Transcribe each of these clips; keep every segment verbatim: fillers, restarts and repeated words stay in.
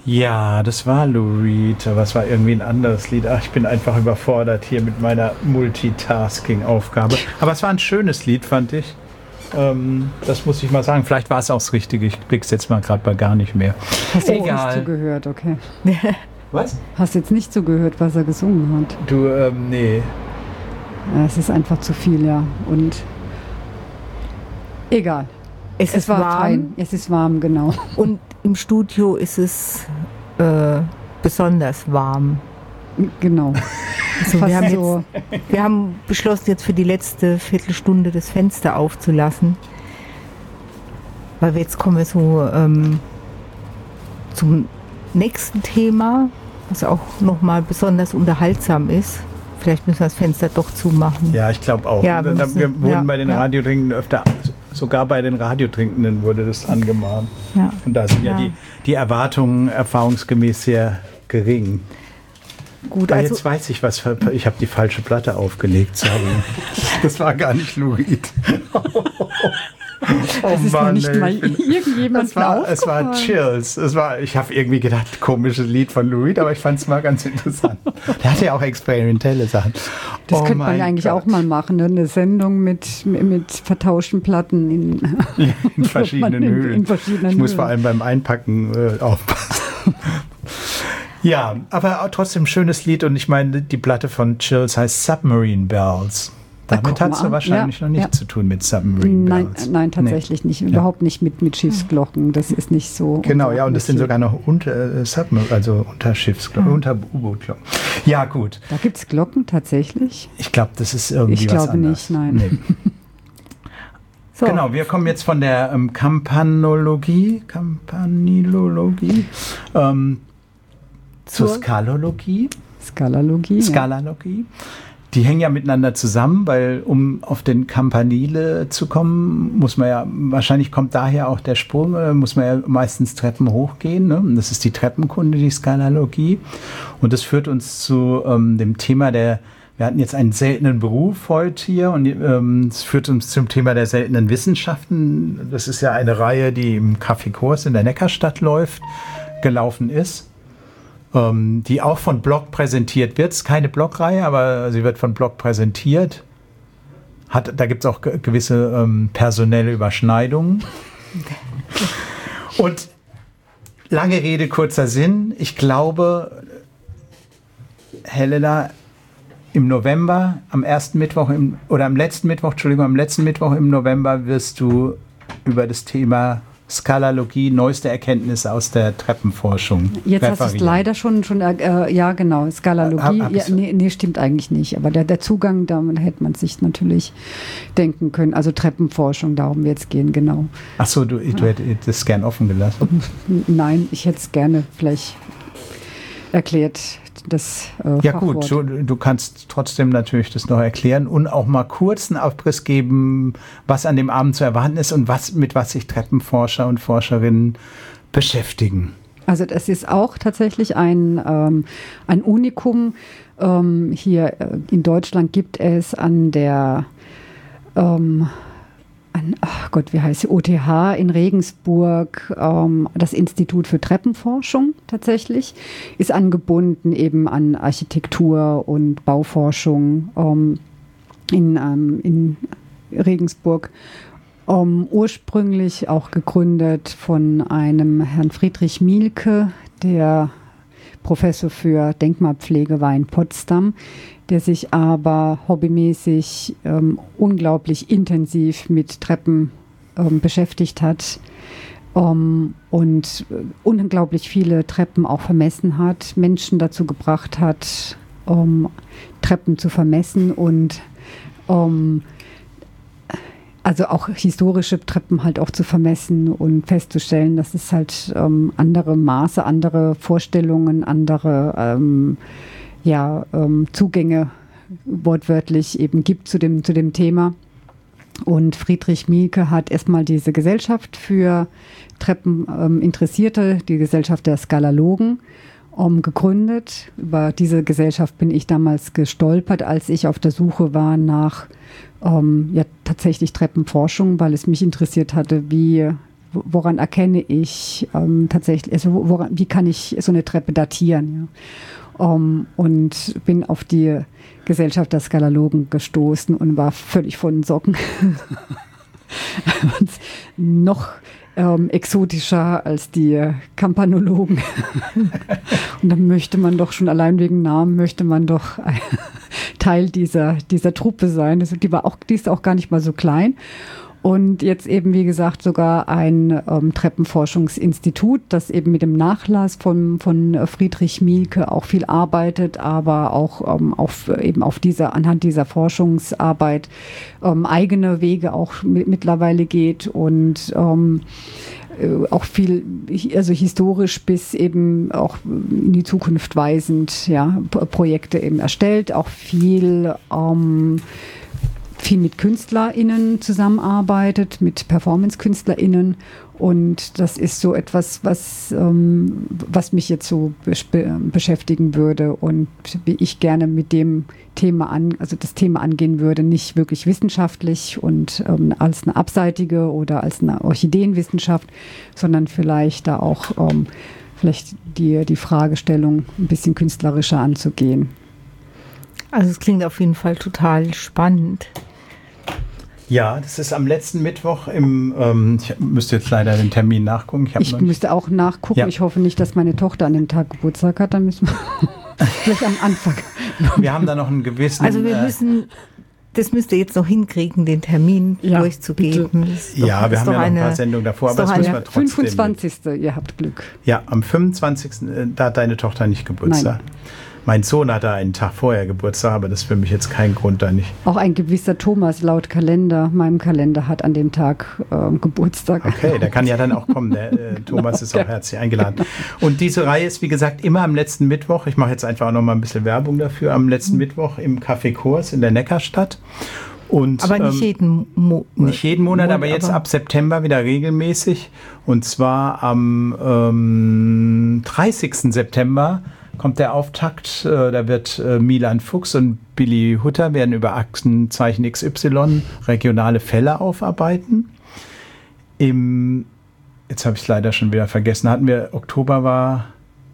Ja, das war Lou Reed, aber es war irgendwie ein anderes Lied. Ach, ich bin einfach überfordert hier mit meiner Multitasking-Aufgabe. Aber es war ein schönes Lied, fand ich. Ähm, das muss ich mal sagen. Vielleicht war es auch das Richtige. Ich blick's jetzt mal gerade bei gar nicht mehr. Hast du nicht zugehört, okay. Was? Hast jetzt nicht zugehört, was er gesungen hat? Du, ähm, nee. Ja, es ist einfach zu viel, ja. Und egal. Es, es ist war warm. fein. Es ist warm, genau. Und im Studio ist es äh, besonders warm. Genau. Also wir, haben so jetzt, wir haben beschlossen, jetzt für die letzte Viertelstunde das Fenster aufzulassen. Weil wir jetzt kommen wir so ähm, zum nächsten Thema, was auch nochmal besonders unterhaltsam ist. Vielleicht müssen wir das Fenster doch zumachen. Ja, ich glaube auch. Ja, wir, wir, müssen, wir wurden ja, bei den ja. Radiotrinkenden öfter, sogar bei den Radiotrinkenden wurde das angemahnt. Ja. Und da sind ja, ja die, die Erwartungen erfahrungsgemäß sehr gering. Gut, Aber also jetzt weiß ich, was für, ich habe die falsche Platte aufgelegt. Sorry. Das war gar nicht Lou Reed. Oh das ist Mann, nicht mal bin, irgendjemand es war, es war Chills. Es war, ich habe irgendwie gedacht, komisches Lied von Lou Reed, aber ich fand es mal ganz interessant. Der hatte ja auch experimentelle Sachen. Das oh könnte man ja eigentlich Gott. auch mal machen, ne? Eine Sendung mit, mit vertauschten Platten in, ja, in verschiedenen in, Höhlen. In verschiedenen ich muss Höhlen. vor allem beim Einpacken äh, aufpassen. Ja, aber trotzdem schönes Lied und ich meine, die Platte von Chills heißt Submarine Bells. Damit Ach, hast du wahrscheinlich ja, noch nichts ja. zu tun mit Submarine nein, Bells. Nein, tatsächlich nee. nicht. Überhaupt ja. nicht mit, mit Schiffsglocken. Das ist nicht so. Genau, ja, und das sind sogar noch unter, äh, Submarine, also unter Schiffsglocken, ja. unter U-Boot-Glocken. Ja, gut. Da gibt es Glocken tatsächlich? Ich glaube, das ist irgendwie ich was glaube anderes. nicht, nein. Nee. So. Genau, wir kommen jetzt von der ähm, Kampanologie, Kampanilologie ähm, zur, zur Skalologie. Skalalogie. Skalalogie. Ja. Die hängen ja miteinander zusammen, weil um auf den Campanile zu kommen, muss man ja, wahrscheinlich kommt daher auch der Sprung, muss man ja meistens Treppen hochgehen. Ne? Und das ist die Treppenkunde, die Skalalogie. Und das führt uns zu ähm, dem Thema der, wir hatten jetzt einen seltenen Beruf heute hier und es ähm, führt uns zum Thema der seltenen Wissenschaften. Das ist ja eine Reihe, die im Café Kurs in der Neckarstadt läuft, gelaufen ist. Ähm, die auch von Block präsentiert wird. Es ist keine Blockreihe, aber sie wird von Block präsentiert. Hat, da gibt es auch ge- gewisse ähm, personelle Überschneidungen. Und lange Rede, kurzer Sinn. Ich glaube, Helena, im November, am ersten Mittwoch, im, oder am letzten Mittwoch, Entschuldigung, am letzten Mittwoch im November wirst du über das Thema Skalalogie, neueste Erkenntnisse aus der Treppenforschung. Jetzt referieren. Hast du es leider schon, schon äh, ja genau, Skalalogie, hab, hab ja, nee, nee, stimmt eigentlich nicht, aber der, der Zugang, da hätte man sich natürlich denken können, also Treppenforschung, darum wird es gehen, genau. Ach so, du, du hättest das gern offen gelassen? Nein, ich hätte es gerne vielleicht erklärt, das äh, Ja Fachwort. Gut, du, du kannst trotzdem natürlich das noch erklären und auch mal kurz einen Abriss geben, was an dem Abend zu erwarten ist und was, mit was sich Treppenforscher und Forscherinnen beschäftigen. Also das ist auch tatsächlich ein, ähm, ein Unikum. Ähm, hier in Deutschland gibt es an der ähm, An, ach Gott, wie heißt sie? O T H in Regensburg, ähm, das Institut für Treppenforschung tatsächlich, ist angebunden eben an Architektur und Bauforschung ähm, in, ähm, in Regensburg. Ähm, ursprünglich auch gegründet von einem Herrn Friedrich Mielke, der Professor für Denkmalpflege war in Potsdam, der sich aber hobbymäßig ähm, unglaublich intensiv mit Treppen ähm, beschäftigt hat ähm, und äh, unglaublich viele Treppen auch vermessen hat, Menschen dazu gebracht hat, ähm, Treppen zu vermessen und ähm, also auch historische Treppen halt auch zu vermessen und festzustellen, dass es halt ähm, andere Maße, andere Vorstellungen, andere ähm, ja, ähm, Zugänge wortwörtlich eben gibt zu dem, zu dem Thema. Und Friedrich Mielke hat erstmal diese Gesellschaft für Treppeninteressierte, ähm, die Gesellschaft der Skalalogen, um, gegründet. Über diese Gesellschaft bin ich damals gestolpert, als ich auf der Suche war nach ähm, ja, tatsächlich Treppenforschung, weil es mich interessiert hatte, wie woran erkenne ich ähm, tatsächlich, also woran, wie kann ich so eine Treppe datieren? Ja? Um, und bin auf die Gesellschaft der Skalologen gestoßen und war völlig von den Socken. Noch ähm, exotischer als die Kampanologen. Und dann möchte man doch schon allein wegen Namen, möchte man doch Teil dieser, dieser Truppe sein. Also die, war auch, die ist auch gar nicht mal so klein. Und jetzt eben, wie gesagt, sogar ein ähm, Treppenforschungsinstitut, das eben mit dem Nachlass von, von Friedrich Mielke auch viel arbeitet, aber auch ähm, auf, eben auf dieser, anhand dieser Forschungsarbeit ähm, eigene Wege auch mit, mittlerweile geht und ähm, auch viel, also historisch bis eben auch in die Zukunft weisend, ja, Projekte eben erstellt, auch viel ähm, viel mit KünstlerInnen zusammenarbeitet, mit Performance-KünstlerInnen. Und das ist so etwas, was, ähm, was mich jetzt so be- beschäftigen würde und wie ich gerne mit dem Thema an, also das Thema angehen würde, nicht wirklich wissenschaftlich und ähm, als eine abseitige oder als eine Orchideenwissenschaft, sondern vielleicht da auch ähm, vielleicht die, die Fragestellung ein bisschen künstlerischer anzugehen. Also es klingt auf jeden Fall total spannend. Ja, das ist am letzten Mittwoch im, ähm, ich müsste jetzt leider den Termin nachgucken. Ich, ich müsste auch nachgucken. Ja. Ich hoffe nicht, dass meine Tochter an dem Tag Geburtstag hat. Dann müssen wir vielleicht am Anfang. Wir haben da noch einen gewissen... Also wir müssen, das müsst ihr jetzt noch hinkriegen, den Termin ja, durchzugeben. Doch, ja, wir haben ja noch ein paar Sendungen davor, aber das müssen wir trotzdem... fünfundzwanzigsten Ihr habt Glück. Ja, am fünfundzwanzigsten Da hat deine Tochter nicht Geburtstag. Nein. Mein Sohn hatte einen Tag vorher Geburtstag, aber das ist für mich jetzt kein Grund, da nicht. Auch ein gewisser Thomas laut Kalender, meinem Kalender, hat an dem Tag äh, Geburtstag. Okay, der kann ja dann auch kommen. Der äh, Thomas ist auch herzlich eingeladen. Und diese Reihe ist, wie gesagt, immer am letzten Mittwoch. Ich mache jetzt einfach auch noch mal ein bisschen Werbung dafür. Am letzten mhm. Mittwoch im Café Kurs in der Neckarstadt. Und, aber nicht jeden, Mo- nicht jeden Monat, Monat, aber jetzt aber ab September wieder regelmäßig. Und zwar am ähm, dreißigsten September kommt der Auftakt, äh, da wird äh, Milan Fuchs und Billy Hutter werden über Aktenzeichen X Y regionale Fälle aufarbeiten. Im, jetzt habe ich es leider schon wieder vergessen, hatten wir, Oktober war,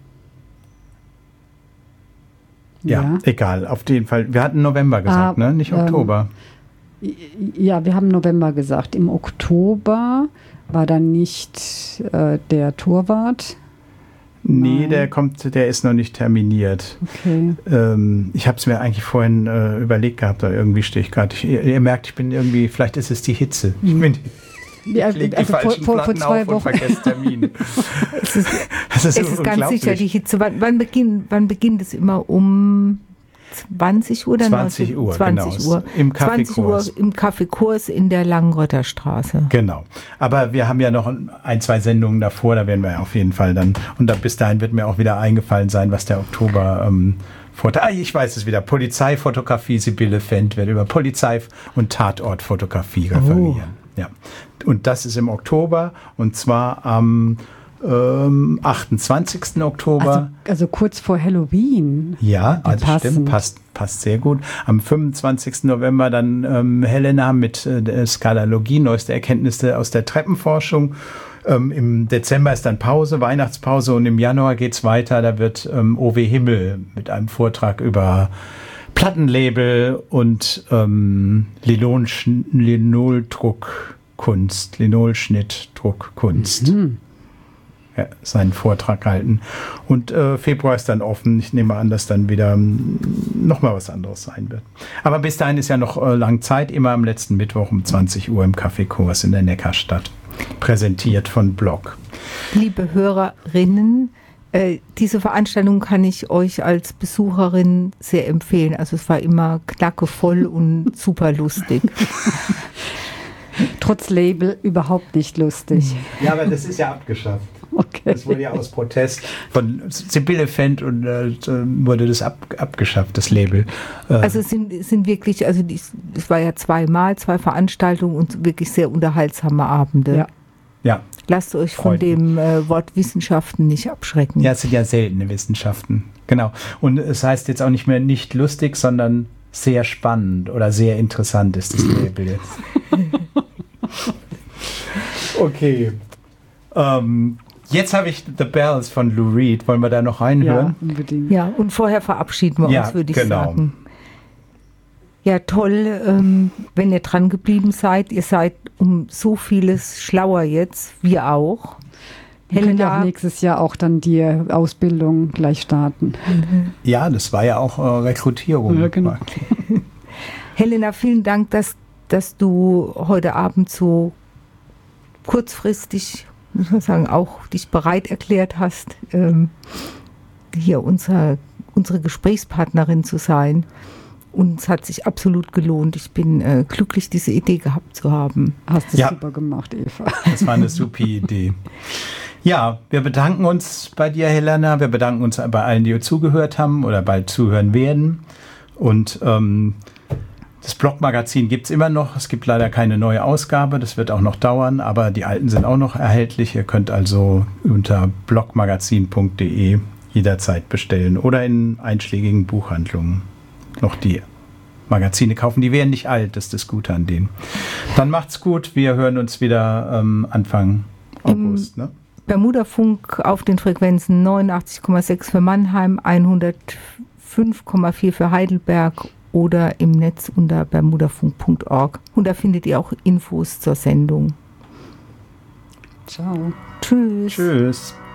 ja, ja, egal, auf jeden Fall, wir hatten November gesagt, ah, ne? Nicht Oktober. Ähm, ja, wir haben November gesagt. Im Oktober war dann nicht äh, der Torwart. Nee, Nein. der kommt, der ist noch nicht terminiert. Okay. Ähm, ich habe es mir eigentlich vorhin äh, überlegt gehabt, da irgendwie stehe ich gerade. Ihr, ihr merkt, ich bin irgendwie, vielleicht ist es die Hitze. Ich bin die, ja, ich leg die also falschen vor, vor, Platten vor zwei auf Wochen. und vergesse Termin. es ist, das ist, es ist ganz sicher die Hitze. Wann, wann, beginn, wann beginnt es immer? Um zwanzig Uhr oder zwanzig Uhr, zwanzig genau. Uhr. Im Café Kurs. Im Café Kurs in der Langrötter Straße. Genau. Aber wir haben ja noch ein, zwei Sendungen davor, da werden wir auf jeden Fall dann, und da, bis dahin wird mir auch wieder eingefallen sein, was der Oktober ähm, Vorteil. Ah, ich weiß es wieder. Polizeifotografie, Sibylle Fendt wird über Polizei- und Tatortfotografie referieren. Oh. Ja. Und das ist im Oktober, und zwar am Ähm, achtundzwanzigsten Oktober. Also, also kurz vor Halloween. Ja, also passend. Stimmt, passt, passt sehr gut. Am fünfundzwanzigsten November dann ähm, Helena mit äh, der Skalologie, neueste Erkenntnisse aus der Treppenforschung. Ähm, Im Dezember ist dann Pause, Weihnachtspause, und im Januar geht's weiter. Da wird ähm, O W Himmel mit einem Vortrag über Plattenlabel und ähm, Linoldruckkunst, Linolschnittdruckkunst. Mhm. Ja, seinen Vortrag halten. Und äh, Februar ist dann offen. Ich nehme an, dass dann wieder ähm, nochmal was anderes sein wird. Aber bis dahin ist ja noch äh, lang Zeit. Immer am letzten Mittwoch um zwanzig Uhr im Café Kurs in der Neckarstadt. Präsentiert von Block. Liebe Hörerinnen, äh, diese Veranstaltung kann ich euch als Besucherin sehr empfehlen. Also es war immer knackevoll und super lustig. Trotz Label überhaupt nicht lustig. Ja, aber das ist ja abgeschafft. Okay. Das wurde ja aus Protest von Sibylle Fendt und äh, wurde das ab, abgeschafft, das Label. Äh. Also es sind, sind wirklich, also es war ja zweimal, zwei Veranstaltungen und wirklich sehr unterhaltsame Abende. Ja. Ja. Lasst euch von dem äh, Wort Wissenschaften nicht abschrecken. Ja, es sind ja seltene Wissenschaften. Genau. Und es heißt jetzt auch nicht mehr nicht lustig, sondern sehr spannend oder sehr interessant ist das Label jetzt. Okay. Ähm, jetzt habe ich The Bells von Lou Reed. Wollen wir da noch reinhören? Ja, unbedingt. Ja, und vorher verabschieden wir Ja, uns, würde ich genau. sagen. Ja, toll, ähm, wenn ihr dran geblieben seid. Ihr seid um so vieles schlauer jetzt, wir auch. Wir können ja Helena, auch nächstes Jahr auch dann die Ausbildung gleich starten. Ja, das war ja auch äh, Rekrutierung. Ja, genau. Helena, vielen Dank, dass, dass du heute Abend so kurzfristig, muss man sagen, auch dich bereit erklärt hast, ähm, hier unser, unsere Gesprächspartnerin zu sein. Und es hat sich absolut gelohnt. Ich bin äh, glücklich, diese Idee gehabt zu haben. Hast du Ja. super gemacht, Eva. Das war eine super Idee. Ja, wir bedanken uns bei dir, Helena. Wir bedanken uns bei allen, die zugehört haben oder bald zuhören werden. Und ähm, das Blogmagazin gibt es immer noch. Es gibt leider keine neue Ausgabe. Das wird auch noch dauern, aber die alten sind auch noch erhältlich. Ihr könnt also unter blogmagazin punkt de jederzeit bestellen oder in einschlägigen Buchhandlungen noch die Magazine kaufen. Die werden nicht alt, das ist das Gute an denen. Dann macht's gut. Wir hören uns wieder ähm, Anfang August. Ne? Bermuda-Funk auf den Frequenzen neunundachtzig Komma sechs für Mannheim, hundertfünf Komma vier für Heidelberg oder im Netz unter bermudafunk punkt org. Und da findet ihr auch Infos zur Sendung. Ciao. Tschüss. Tschüss.